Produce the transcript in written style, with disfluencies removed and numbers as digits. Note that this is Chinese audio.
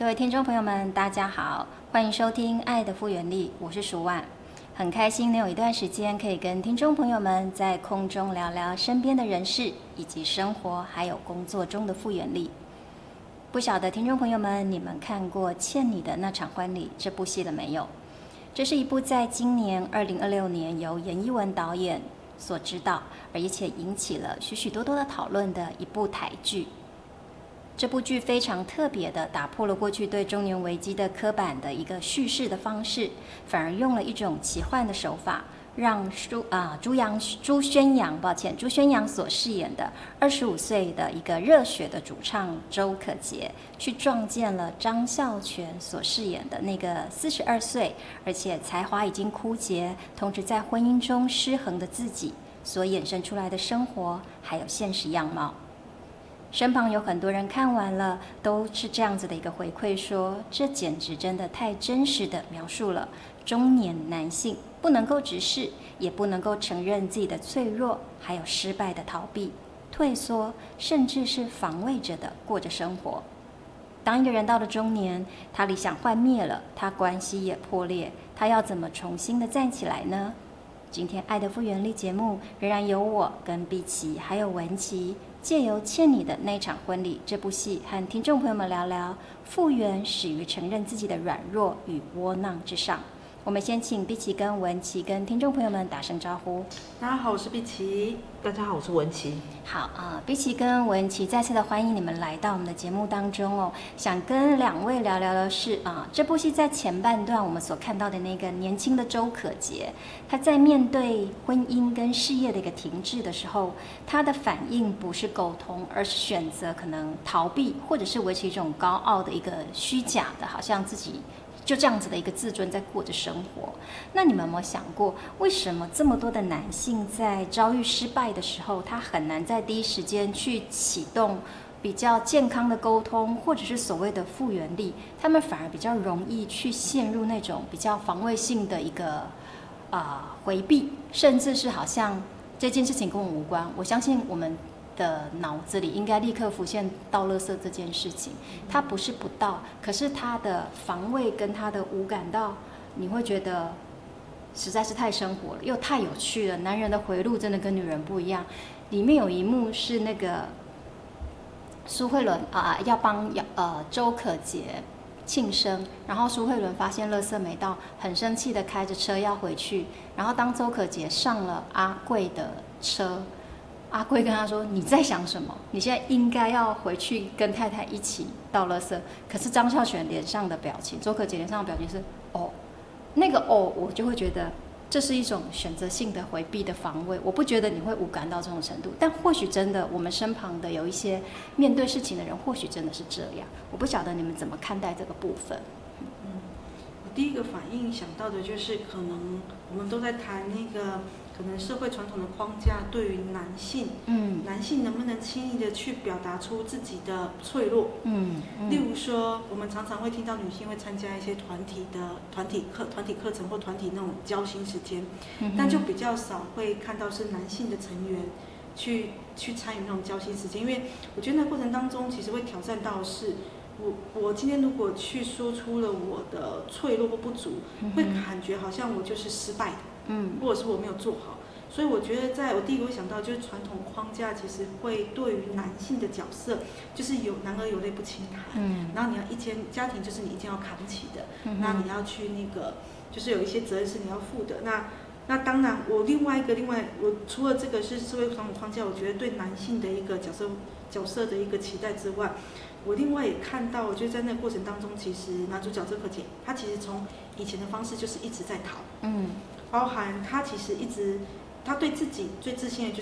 各位听众朋友们，大家好，欢迎收听《爱的复原力》，我是舒婉。很开心能有一段时间可以跟听众朋友们在空中聊聊身边的人事，以及生活还有工作中的复原力。不晓得听众朋友们，你们看过《欠你的那场婚礼》这部戏了没有？这是一部在今年2026年由严艺文导演所执导，而且引起了许许多多的讨论的一部台剧。这部剧非常特别的打破了过去对中年危机的刻板的一个叙事的方式，反而用了一种奇幻的手法，让朱宣阳所饰演的25岁的一个热血的主唱周可杰，去撞见了张孝全所饰演的那个42岁，而且才华已经枯竭，同时在婚姻中失衡的自己所衍生出来的生活还有现实样貌。身旁有很多人看完了，都是这样子的一个回馈说，这简直真的太真实的描述了中年男性不能够直视，也不能够承认自己的脆弱，还有失败的逃避、退缩，甚至是防卫着的过着生活。当一个人到了中年，他理想幻灭了，他关系也破裂，他要怎么重新的站起来呢？今天爱的复原力节目仍然由我跟碧琪还有文琪，借由《欠你的那场婚礼》这部戏，和听众朋友们聊聊复原始于承认自己的软弱与窝囊之上。我们先请碧琪跟文琪跟听众朋友们打声招呼。 大家好，我是碧琪。 大家好，我是文琪。 好碧琪跟文琪再次的欢迎你们来到我们的节目当中哦。想跟两位聊聊的是这部戏在前半段我们所看到的那个年轻的周可杰，他在面对婚姻跟事业的一个停滞的时候，他的反应不是沟通，而是选择可能逃避，或者是维持一种高傲的一个虚假的，好像自己就这样子的一个自尊在过着生活。那你们有没有想过，为什么这么多的男性在遭遇失败的时候，他很难在第一时间去启动比较健康的沟通，或者是所谓的复原力，他们反而比较容易去陷入那种比较防卫性的一个回避，甚至是好像这件事情跟我无关。我相信我们的脑子里应该立刻浮现倒垃圾这件事情，它不是不倒，可是他的防卫跟他的无感到，你会觉得实在是太生活了，又太有趣了。男人的回路真的跟女人不一样。里面有一幕是那个苏慧伦要帮周可杰庆生，然后苏慧伦发现垃圾没到，很生气的开着车要回去，然后当周可杰上了阿贵的车，阿贵跟他说：“你在想什么？你现在应该要回去跟太太一起倒垃圾。”可是张孝全脸上的表情，周可杰脸上的表情是那个我就会觉得这是一种选择性的回避的防卫。我不觉得你会无感到这种程度，但或许真的我们身旁的有一些面对事情的人，或许真的是这样。我不晓得你们怎么看待这个部分。 我第一个反应想到的就是，可能我们都在谈那个可能社会传统的框架对于男性，男性能不能轻易的去表达出自己的脆弱，例如说，我们常常会听到女性会参加一些团体课程或团体那种交心时间，但就比较少会看到是男性的成员去参与那种交心时间，因为我觉得那过程当中其实会挑战到的是。我今天如果去说出了我的脆弱或不足，会感觉好像我就是失败的，或者是我没有做好。所以我觉得，在我第一个会想到就是传统框架其实会对于男性的角色，就是男儿有泪不轻弹，然后你要家庭就是你一定要扛起的，那你要去那个就是有一些责任是你要负的。那当然，我除了这个是社会传统框架，我觉得对男性的一个角色的一个期待之外，我另外也看到，我觉得在那个过程当中，其实男主角周可杰，他其实从以前的方式就是一直在逃，包含他其实他对自己最自信的就